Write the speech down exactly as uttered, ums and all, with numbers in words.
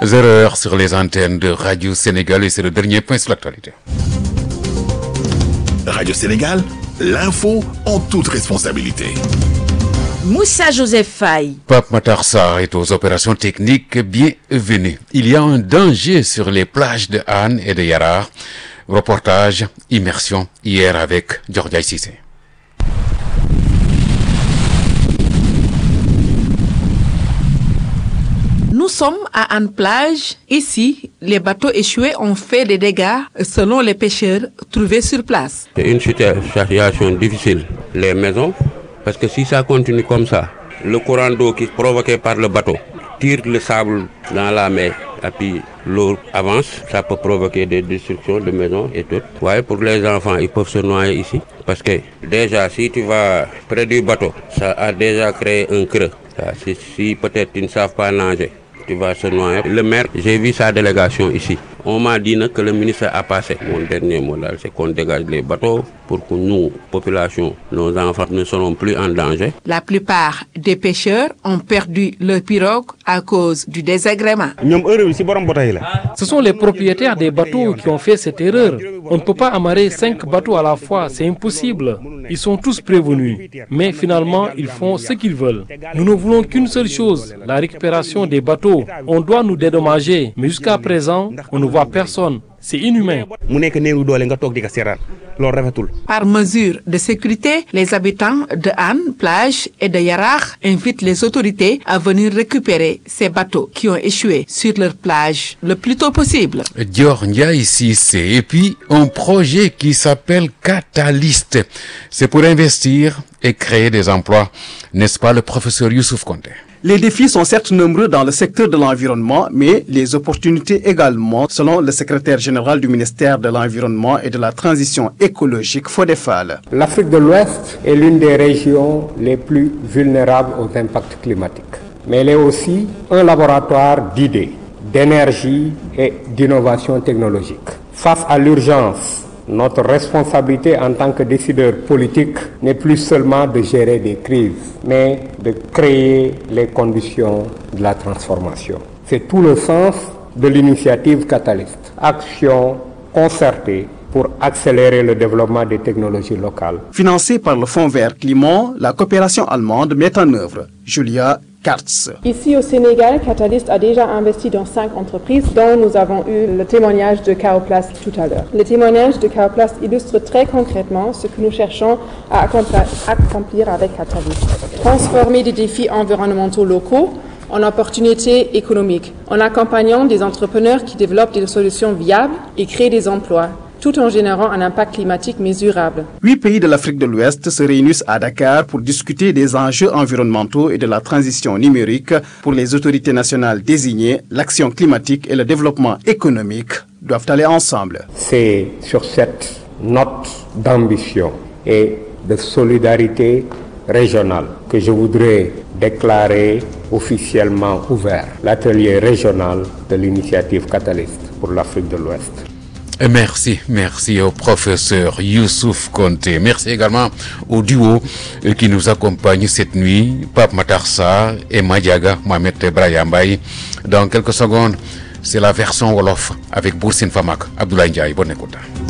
zéro heure sur les antennes de Radio Sénégal et c'est le dernier point sur l'actualité. Radio Sénégal, l'info en toute responsabilité. Moussa Joseph Faye. Pape Matar Sarr est aux opérations techniques. Bienvenue. Il y a un danger sur les plages de Hann et de Yarar. Reportage, immersion hier avec Georgia Cissé. Nous sommes à Hann Plage. Ici, les bateaux échoués ont fait des dégâts selon les pêcheurs trouvés sur place. C'est une situation difficile. Les maisons, parce que si ça continue comme ça, le courant d'eau qui est provoqué par le bateau tire le sable dans la mer et puis l'eau avance, ça peut provoquer des destructions de maisons et tout. Ouais, pour les enfants, ils peuvent se noyer ici parce que déjà si tu vas près du bateau, ça a déjà créé un creux. Si, si peut-être ils ne savent pas nager, tu vas se noyer. Le maire, j'ai vu sa délégation ici. On m'a dit que le ministre a passé. Mon dernier mot là, c'est qu'on dégage les bateaux pour que nous, population, nos enfants ne seront plus en danger. La plupart des pêcheurs ont perdu leur pirogue à cause du désagrément. Ce sont les propriétaires des bateaux qui ont fait cette erreur. On ne peut pas amarrer cinq bateaux à la fois, c'est impossible. Ils sont tous prévenus, mais finalement, ils font ce qu'ils veulent. Nous ne voulons qu'une seule chose, la récupération des bateaux. On doit nous dédommager, mais jusqu'à présent, on ne voit personne. C'est inhumain. Par mesure de sécurité, les habitants de Hann Plage et de Yarar invitent les autorités à venir récupérer ces bateaux qui ont échoué sur leur plage le plus tôt possible. Dior Ndiaye Cissé. Et puis, un projet qui s'appelle Catalyst. C'est pour investir et créer des emplois. N'est-ce pas le professeur Youssouf Konté? Les défis sont certes nombreux dans le secteur de l'environnement, mais les opportunités également, selon le secrétaire général du ministère de l'Environnement et de la Transition écologique, Fodefal. L'Afrique de l'Ouest est l'une des régions les plus vulnérables aux impacts climatiques. Mais elle est aussi un laboratoire d'idées, d'énergie et d'innovation technologique. Face à l'urgence, notre responsabilité en tant que décideurs politiques n'est plus seulement de gérer des crises, mais de créer les conditions de la transformation. C'est tout le sens de l'initiative Catalyst. Action concertée pour accélérer le développement des technologies locales. Financée par le Fonds vert climat, la coopération allemande met en œuvre. Julia Kartz. Ici au Sénégal, Catalyst a déjà investi dans cinq entreprises dont nous avons eu le témoignage de Caoplast tout à l'heure. Le témoignage de Caoplast illustre très concrètement ce que nous cherchons à accomplir avec Catalyst. Transformer des défis environnementaux locaux en opportunités économiques, en accompagnant des entrepreneurs qui développent des solutions viables et créent des emplois, tout en générant un impact climatique mesurable. Huit pays de l'Afrique de l'Ouest se réunissent à Dakar pour discuter des enjeux environnementaux et de la transition numérique. Pour les autorités nationales désignées, l'action climatique et le développement économique doivent aller ensemble. C'est sur cette note d'ambition et de solidarité régionale que je voudrais déclarer officiellement ouvert l'atelier régional de l'initiative Catalyst pour l'Afrique de l'Ouest. Merci, merci au professeur Youssouf Konté. Merci également au duo qui nous accompagne cette nuit, Pape Matar Sarr et Madiaga Mohamed Brahim Mbaye. Dans quelques secondes, c'est la version Wolof avec Boursine Famak, Abdoulaye Ndiaye. Bonne écoute.